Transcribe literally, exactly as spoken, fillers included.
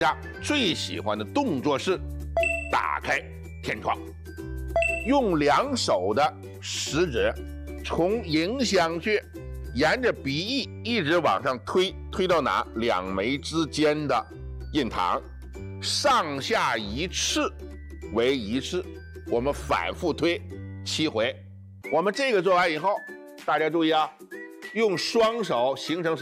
家最喜欢的动作是打开天窗，用两手的食指从迎香穴沿着鼻翼一直往上推，推到哪？两眉之间的印堂，上下一次为一次，我们反复推七回。我们这个做完以后，大家注意啊，用双手形成